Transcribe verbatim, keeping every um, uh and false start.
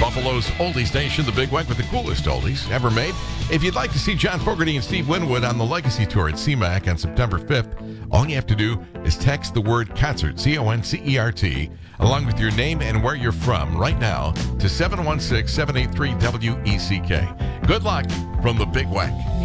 Buffalo's oldies station, the Big Weck, with the coolest oldies ever made. If you'd like to see John Fogerty and Steve Winwood on the Legacy Tour at C MAC on September fifth, all you have to do is text the word concert, C O N C E R T, along with your name and where you're from right now to seven one six, seven eight three, W E C K. Good luck from the Big Weck.